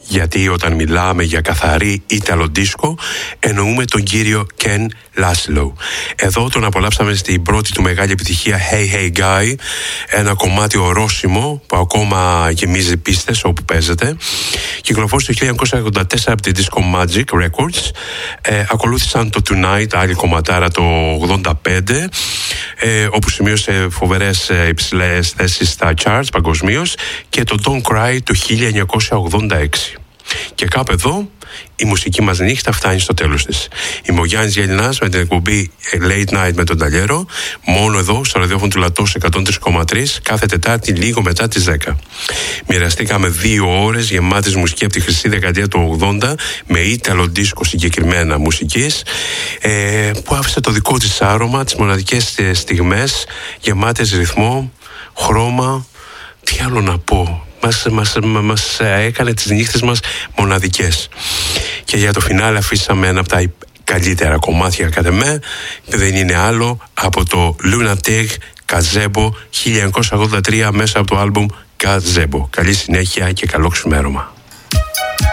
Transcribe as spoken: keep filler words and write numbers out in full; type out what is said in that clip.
Γιατί όταν μιλάμε για καθαρή ίταλο δίσκο, εννοούμε τον κύριο Ken Laszlo. Εδώ τον απολαύσαμε στην πρώτη του μεγάλη επιτυχία Hey Hey Guy, ένα κομμάτι ορόσημο που ακόμα γεμίζει πίστες όπου παίζεται. Κυκλοφόρησε το χίλια εννιακόσια ογδόντα τέσσερα από τη Disco Magic Records. Ε, ακολούθησαν το Tonight, άλλη κομματάρα, το ογδόντα πέντε, ε, όπου σημείωσε φοβερές ε, υψηλές θέσεις στα charts παγκοσμίως, και το Don't Cry το χίλια εννιακόσια ογδόντα έξι. Και κάπου εδώ η μουσική μας νύχτα φτάνει στο τέλος της. Είμαι ο Γιάννης Γελινάς με την εκπομπή Late Night με τον Ταλιέρο, μόνο εδώ στο ραδιόφωνο του Λατός εκατόν τρία κόμμα τρία, κάθε Τετάρτη λίγο μετά τις δέκα. Μοιραστήκαμε δύο ώρες γεμάτες μουσική από τη χρυσή δεκαετία του ογδόντα, με ίταλο δίσκο συγκεκριμένα μουσικής, ε, που άφησε το δικό της άρωμα, τις μοναδικές στιγμές γεμάτες ρυθμό, χρώμα. Τι άλλο να πω. Μας, μας, μας έκανε τις νύχτες μας μοναδικές. Και για το φινάλε αφήσαμε ένα από τα καλύτερα κομμάτια κατά με, δεν είναι άλλο από το Lunatic Gazebo χίλια εννιακόσια ογδόντα τρία, μέσα από το άλμπουμ Gazebo. Καλή συνέχεια και καλό ξημέρωμα.